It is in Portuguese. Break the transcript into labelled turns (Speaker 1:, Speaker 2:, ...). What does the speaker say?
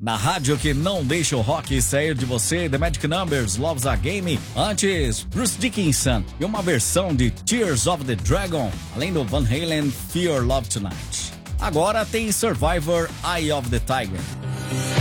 Speaker 1: Na rádio que não deixa o rock sair de você, The Magic Numbers, Love's a Game. Antes, Bruce Dickinson e uma versão de Tears of the Dragon, além do Van Halen, Fear Love Tonight. Agora tem Survivor, Eye of the Tiger.